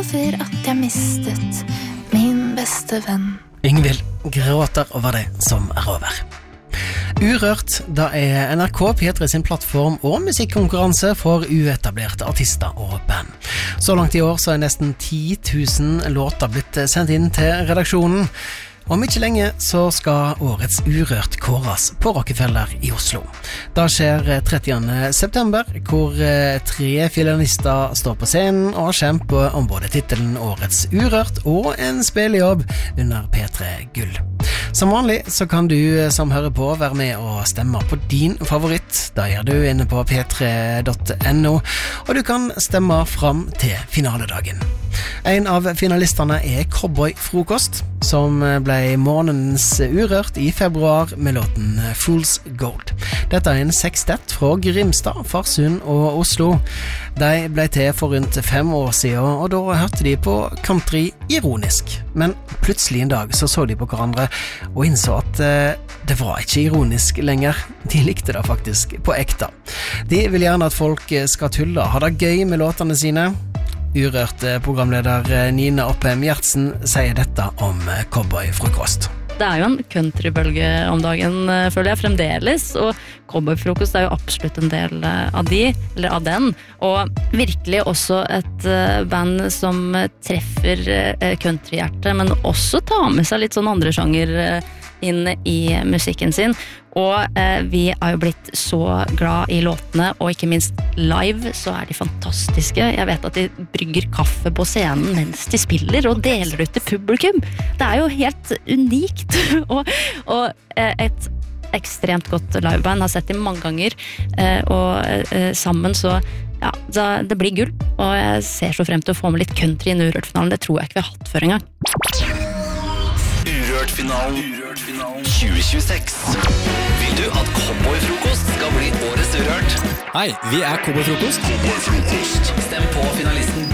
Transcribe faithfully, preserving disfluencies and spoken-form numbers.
over at jeg mistet min beste venn. Yngvild gråter over det som er over. Urørt, da er N R K P tre sin plattform og musikkonkurranse for uetablerte artister og band. Så langt i år så er nesten ti tusen låter blitt sendt inn til redaksjonen. Om ikke lenge så skal årets Urørt kåres på Rockefeller i Oslo. Da skjer trettiende september, hvor tre finalister står på scenen og kjemper om både titelen Årets Urørt og en spillejobb under P tre Gull. Som vanlig så kan du som hører på være med og stemme på din favoritt. Da gjør du inne på p tre punktum n o, og du kan stemme fram til finaledagen. En av finalistene er Cowboyfrokost, som ble månedens Urørt i februar med låten Fool's Gold. Dette er en sekstett fra Grimstad, Farsund og Oslo. De ble til for rundt fem år siden, og da hørte de på country ironisk. Men plutselig en dag så så de på hverandre og innså at eh, det var ikke ironisk lenger. De likte det faktisk på ekte. De vil gjerne at folk skal tulle, ha det gøy med låtene sine. Urørt programleder Nina Oppheim Gjertsen sier dette om Cowboyfrokost. Det er jo en countrybølge om dagen, føler jeg, fremdeles, og Cowboyfrokost er jo absolutt en del av de, eller av den, og virkelig også et band som treffer countryhjertet, men også tar med seg litt sånn andre sjanger inn i musikken sin, og eh, vi er jo blitt så glad i låtene, og ikke minst live så er de fantastiske. Jeg vet at de brygger kaffe på scenen mens de spiller og deler ut til publikum. Det er jo helt unikt, og, og eh, et ekstremt godt liveband har sett dem mange ganger, eh, og eh, sammen så ja, det blir gull, og jeg ser så frem til å få med litt country i Urørt-finalen. Det tror jeg ikke vi har hatt før engang. Urørt-finalen tjue tjueseks. Vil du at Cowboyfrokost skal bli årets Urørt? Hei, vi er Cowboyfrokost. Cowboyfrokost. Stem på finalisten